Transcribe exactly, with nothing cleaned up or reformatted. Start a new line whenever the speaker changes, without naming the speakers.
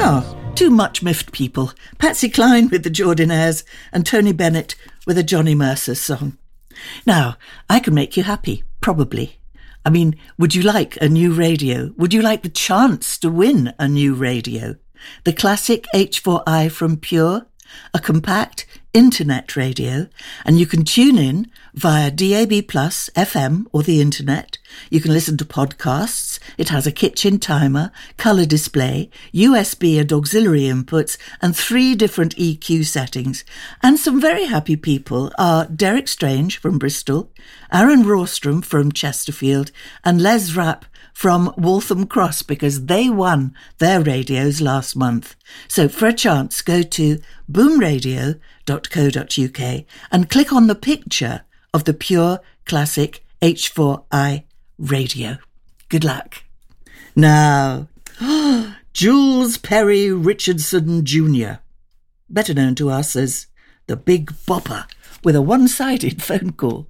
Ah, two much-miffed people, Patsy Cline with the Jordanaires and Tony Bennett with a Johnny Mercer song. Now, I can make you happy, probably. I mean, would you like a new radio? Would you like the chance to win a new radio? The classic H four i from Pure, a compact internet radio, and you can tune in via D A B plus, F M or the internet. You can listen to podcasts. It has a kitchen timer, colour display, U S B and auxiliary inputs, and three different E Q settings. And some very happy people are Derek Strange from Bristol, Aaron Rawstrom from Chesterfield, and Les Rapp from Waltham Cross, because they won their radios last month. So for a chance, go to boom radio dot co dot uk and click on the picture of the Pure Classic H four i radio. Good luck. Now, Jules Perry Richardson Junior, better known to us as the Big Bopper, with a one-sided phone call.